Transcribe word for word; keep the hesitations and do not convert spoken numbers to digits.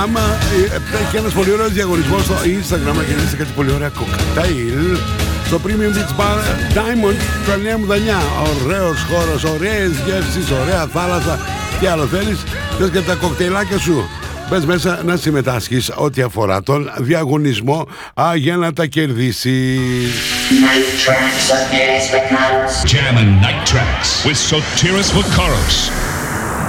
Instagram. Έχει και ένας πολύ ωραίος διαγωνισμός στο Instagram. Να κερδίσετε κάτι πολύ ωραία κοκτέιλ στο Premium Beach Bar Diamond στα Νέα Μουδανιά. Ωραίος χώρος, ωραίες γεύσεις, ωραία θάλασσα. Τι άλλο θέλεις? Θες και τα κοκτέιλάκια σου? Μπες μέσα να συμμετάσχεις ό,τι αφορά τον διαγωνισμό α, για να τα κερδίσεις. Night Tracks appears for Jam and Night Tracks with Sotiris Vokaros.